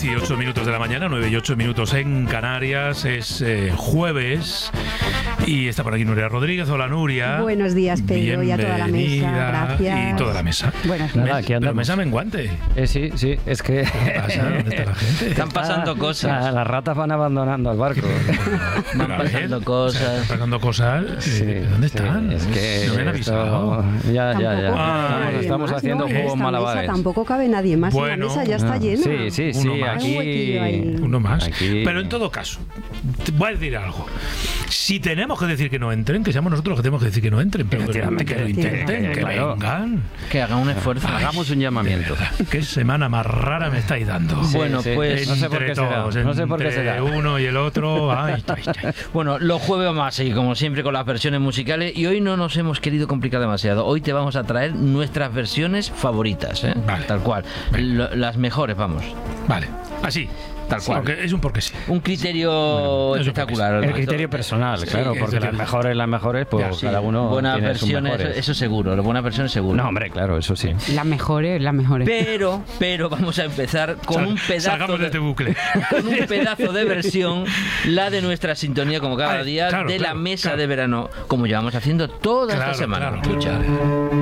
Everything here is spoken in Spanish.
y 8 minutos de la mañana, 9 y 8 minutos en Canarias. Es jueves y está por aquí Nuria Rodríguez. Hola, Nuria. Buenos días, Pedro, y a toda la mesa. Gracias. Y toda la mesa. Buenos Nada, aquí Pero andamos. mesa menguante. Sí, es que... ¿Qué pasa? ¿Dónde está la gente? Están pasando cosas. Las ratas van abandonando el barco. Van pasando cosas. Están pasando cosas. ¿Dónde están? Es que no me han avisado. Ya. Tampoco Ay, Estamos más, haciendo ¿no? juegos Esta malabares. mesa tampoco cabe nadie más. Bueno, La mesa ya está llena. Sí, Uno más. aquí... Un huequillo ahí. Uno más. Aquí- Pero en todo caso, te voy a decir algo. Si tenemos que decir que no entren, que seamos nosotros los que tenemos que decir que no entren, pero que lo intenten, que Claro. vengan. Que hagan un esfuerzo. Hagamos un llamamiento. Qué semana más rara me estáis dando. Bueno, pues no sé por qué será. No sé por qué Entre será. uno y el otro. Ay. Bueno, los jueves vamos a seguir como siempre con las versiones musicales y hoy no nos hemos querido complicar demasiado. Hoy te vamos a traer nuestras versiones favoritas, ¿eh? Vale. Tal cual. Las mejores, vamos. Vale, así. Tal cual. Porque es un porque sí. Un criterio eso espectacular. El criterio personal, claro, sí, porque eso las mejores, pues Ya, sí. cada uno Buenas tiene sus versiones, mejores. eso seguro. Buenas versiones seguro. No, hombre, claro, eso sí. Las mejores. Pero vamos a empezar con un pedazo Salgamos de este bucle. con un pedazo de versión, la de nuestra sintonía como cada Ay, día, claro, de la claro, mesa claro. de verano, como llevamos haciendo toda esta semana. Claro. Escucha.